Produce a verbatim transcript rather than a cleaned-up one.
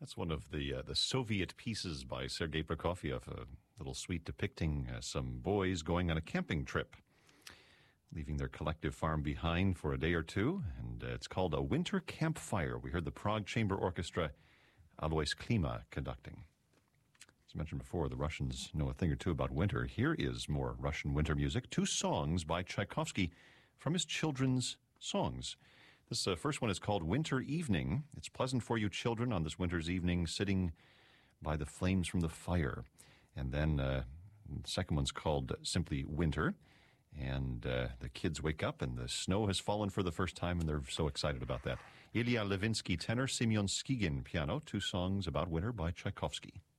That's one of the uh, the Soviet pieces by Sergei Prokofiev, a little suite depicting uh, some boys going on a camping trip, leaving their collective farm behind for a day or two, and uh, it's called A Winter Campfire. We heard the Prague Chamber Orchestra, Alois Klima, conducting. As mentioned before, the Russians know a thing or two about winter. Here is more Russian winter music, two songs by Tchaikovsky from his children's songs. This uh, first one is called Winter Evening. It's pleasant for you children on this winter's evening, sitting by the flames from the fire. And then uh, the second one's called simply Winter. And uh, the kids wake up and the snow has fallen for the first time, and they're so excited about that. Ilya Levinsky tenor, Semyon Skigin piano, two songs about winter by Tchaikovsky.